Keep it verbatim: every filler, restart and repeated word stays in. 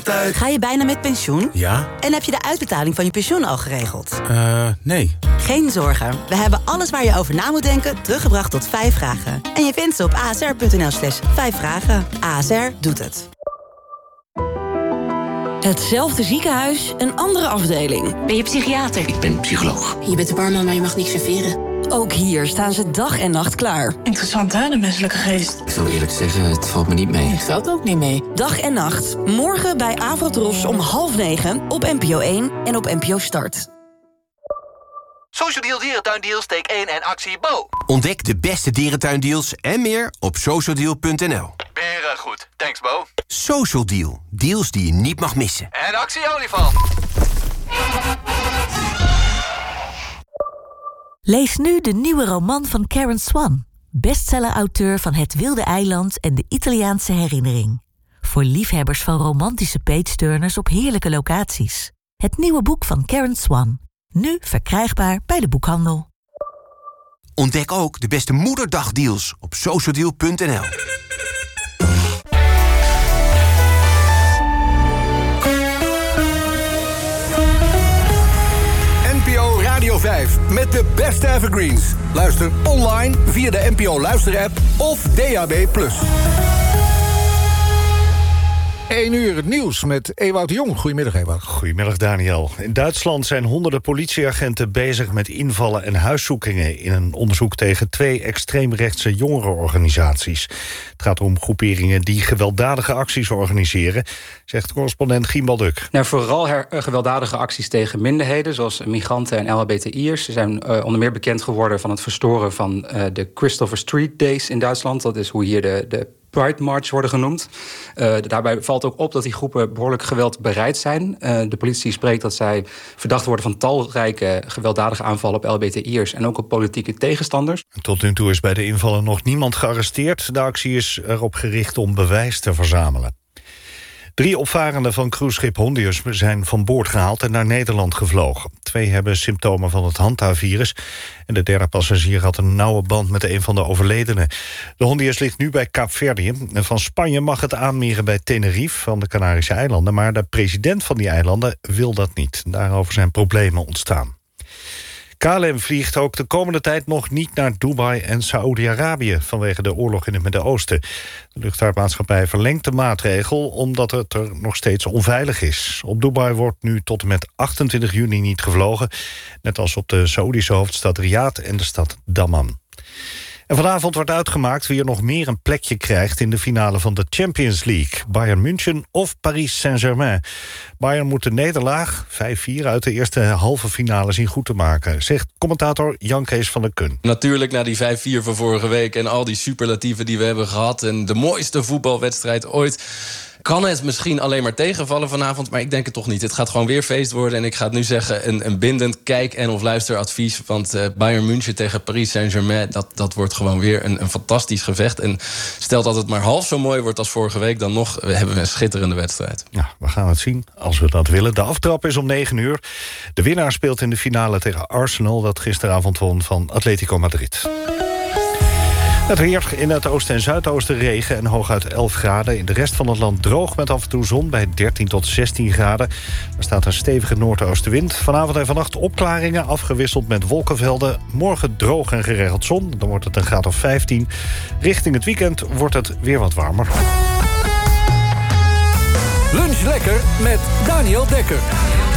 op tijd. Ga je bijna met pensioen? Ja. En heb je de uitbetaling van je pensioen al geregeld? Eh, uh, nee. Geen zorgen. We hebben alles waar je over na moet denken teruggebracht tot vijf vragen. En je vindt ze op asr.nl slash vijf vragen. A S R doet het. Hetzelfde ziekenhuis, een andere afdeling. Ben je psychiater? Ik ben psycholoog. Je bent de barman, maar je mag niks serveren. Ook hier staan ze dag en nacht klaar. Interessant, hè, de menselijke geest. Ik zal eerlijk zeggen, het valt me niet mee. Het valt ook niet mee. Dag en nacht, morgen bij Avrotros om half negen op N P O één en op N P O Start. Social Deal Dierentuindeals, take één en actie Bo. Ontdek de beste dierentuindeals en meer op social deal punt n l. Beren goed, thanks Bo. Social Deal, deals die je niet mag missen. En actie olifant. Lees nu de nieuwe roman van Karen Swan, bestseller-auteur van Het Wilde Eiland en de Italiaanse Herinnering. Voor liefhebbers van romantische page-turners op heerlijke locaties. Het nieuwe boek van Karen Swan, nu verkrijgbaar bij de boekhandel. Ontdek ook de beste moederdagdeals op social deal punt n l. N P O Radio vijf met de beste evergreens. Luister online via de N P O Luister-app of D A B plus. één uur het nieuws met Ewout de Jong. Goedemiddag, Ewout. Goedemiddag, Daniel. In Duitsland zijn honderden politieagenten bezig met invallen en huiszoekingen in een onderzoek tegen twee extreemrechtse jongerenorganisaties. Het gaat om groeperingen die gewelddadige acties organiseren, zegt correspondent Giem Balduk. Nou, vooral her- gewelddadige acties tegen minderheden, zoals migranten en L H B T I'ers. Ze zijn uh, onder meer bekend geworden van het verstoren van uh, de Christopher Street Days in Duitsland. Dat is hoe hier de, de Pride March worden genoemd. Uh, daarbij valt ook op dat die groepen behoorlijk geweldbereid zijn. Uh, de politie spreekt dat zij verdacht worden van talrijke gewelddadige aanvallen op L H B T I'ers en ook op politieke tegenstanders. Tot nu toe is bij de invallen nog niemand gearresteerd. De actie is erop gericht om bewijs te verzamelen. Drie opvarenden van cruiseschip Hondius zijn van boord gehaald en naar Nederland gevlogen. Twee hebben symptomen van het Hanta-virus en de derde passagier had een nauwe band met een van de overledenen. De Hondius ligt nu bij Kaapverdië. Van Spanje mag het aanmeren bij Tenerife van de Canarische eilanden, maar de president van die eilanden wil dat niet. Daarover zijn problemen ontstaan. K L M vliegt ook de komende tijd nog niet naar Dubai en Saoedi-Arabië vanwege de oorlog in het Midden-Oosten. De luchtvaartmaatschappij verlengt de maatregel omdat het er nog steeds onveilig is. Op Dubai wordt nu tot en met achtentwintig juni niet gevlogen, net als op de Saoedische hoofdstad Riyadh en de stad Dammam. En vanavond wordt uitgemaakt wie er nog meer een plekje krijgt in de finale van de Champions League. Bayern München of Paris Saint-Germain. Bayern moet de nederlaag, vijf vier, uit de eerste halve finale zien goed te maken, zegt commentator Jan Kees van der Kun. Natuurlijk na die vijf vier van vorige week en al die superlatieven die we hebben gehad en de mooiste voetbalwedstrijd ooit, kan het misschien alleen maar tegenvallen vanavond, maar ik denk het toch niet. Het gaat gewoon weer feest worden en ik ga het nu zeggen, een, een bindend kijk- en of luisteradvies. Want uh, Bayern München tegen Paris Saint-Germain, dat, dat wordt gewoon weer een, een fantastisch gevecht. En stel dat het maar half zo mooi wordt als vorige week, dan nog hebben we een schitterende wedstrijd. Ja, we gaan het zien als we dat willen. De aftrap is om negen uur. De winnaar speelt in de finale tegen Arsenal, dat gisteravond won van Atletico Madrid. Het weer in het oosten en zuidoosten regen en hooguit elf graden. In de rest van het land droog met af en toe zon bij dertien tot zestien graden. Er staat een stevige noordoostenwind. Vanavond en vannacht opklaringen afgewisseld met wolkenvelden. Morgen droog en geregeld zon. Dan wordt het een graad of vijftien. Richting het weekend wordt het weer wat warmer. Lunch lekker met Daniel Dekker.